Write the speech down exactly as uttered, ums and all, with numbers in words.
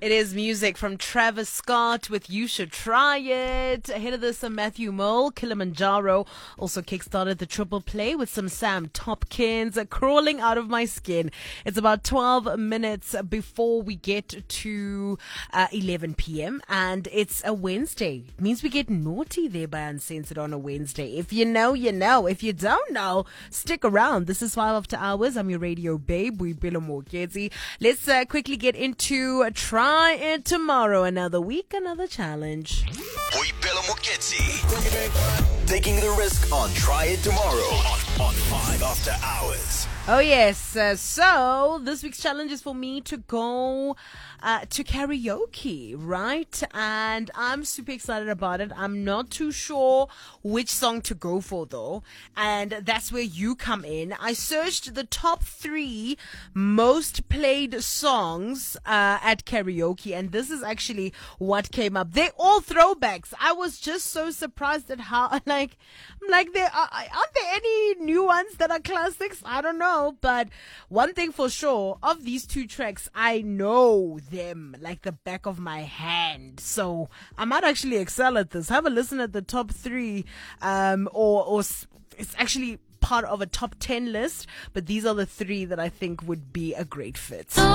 It is music from Travis Scott with You Should Try It. Ahead of this, uh, Matthew Mole, Kilimanjaro. Also kickstarted the triple play with some Sam Topkins, uh, Crawling Out of My Skin. It's about twelve minutes before we get to uh, eleven p.m. and it's a Wednesday. It means we get naughty there by Uncensored on a Wednesday. If you know, you know. If you don't know, stick around. This is Five After Hours. I'm your radio babe, Boipelo Moketsi. Let's uh, quickly get into uh, Try It Tomorrow. Another week, another challenge. Boipelo Moketsi. Taking the risk on Try It Tomorrow on, on Five After Hours. Oh, yes. Uh, so, this week's challenge is for me to go uh, to karaoke, right? And I'm super excited about it. I'm not too sure which song to go for, though. And that's where you come in. I searched the top three most played songs uh, at karaoke, and this is actually what came up. They're all throwbacks. I was just so surprised at how, like, I'm like, there are, aren't there any new ones that are classics? I don't know. But one thing for sure, of these two tracks, I know them like the back of my hand. So I might actually excel at this. Have a listen at the top three, um, or, or it's actually part of a top ten list, but these are the three that I think would be a great fit.